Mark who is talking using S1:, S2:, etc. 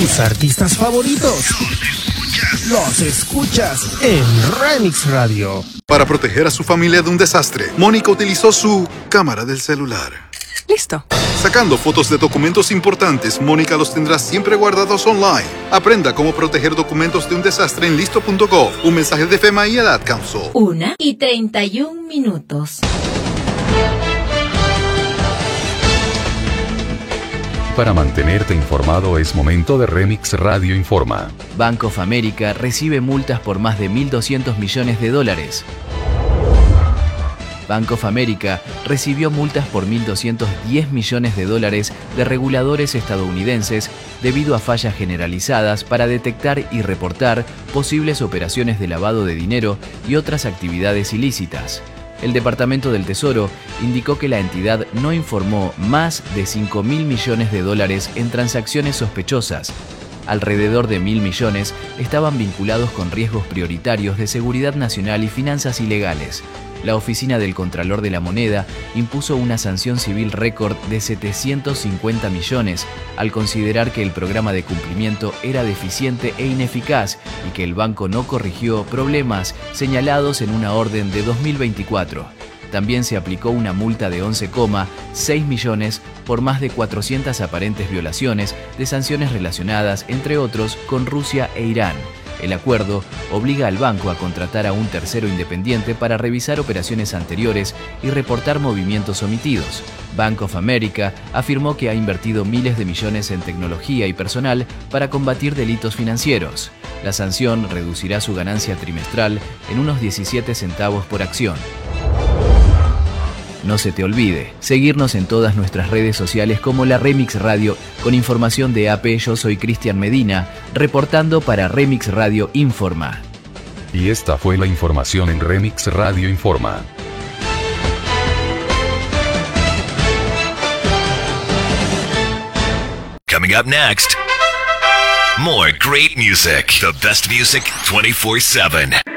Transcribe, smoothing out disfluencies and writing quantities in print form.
S1: Tus artistas favoritos los escuchas en Remix Radio.
S2: Para proteger a su familia de un desastre, Mónica utilizó su cámara del celular.
S3: Listo.
S2: Sacando fotos de documentos importantes, Mónica los tendrá siempre guardados online. Aprenda cómo proteger documentos de un desastre en listo.gov. Un mensaje de FEMA y el Ad Council.
S4: 1:31.
S5: Para mantenerte informado es momento de Remix Radio Informa.
S6: Bank of America recibe multas por más de $1.200 millones. Bank of America recibió multas por $1.210 millones de reguladores estadounidenses debido a fallas generalizadas para detectar y reportar posibles operaciones de lavado de dinero y otras actividades ilícitas. El Departamento del Tesoro indicó que la entidad no informó más de $5.000 millones en transacciones sospechosas. Alrededor de 1.000 millones estaban vinculados con riesgos prioritarios de seguridad nacional y finanzas ilegales. La Oficina del Contralor de la Moneda impuso una sanción civil récord de 750 millones al considerar que el programa de cumplimiento era deficiente e ineficaz y que el banco no corrigió problemas señalados en una orden de 2024. También se aplicó una multa de 11,6 millones por más de 400 aparentes violaciones de sanciones relacionadas, entre otros, con Rusia e Irán. El acuerdo obliga al banco a contratar a un tercero independiente para revisar operaciones anteriores y reportar movimientos omitidos. Bank of America afirmó que ha invertido miles de millones en tecnología y personal para combatir delitos financieros. La sanción reducirá su ganancia trimestral en unos 17 centavos por acción. No se te olvide seguirnos en todas nuestras redes sociales como la Remix Radio con información de AP. Yo soy Cristian Medina, reportando para Remix Radio Informa.
S5: Y esta fue la información en Remix Radio Informa.
S7: Coming up next, more great music. The best music 24/7.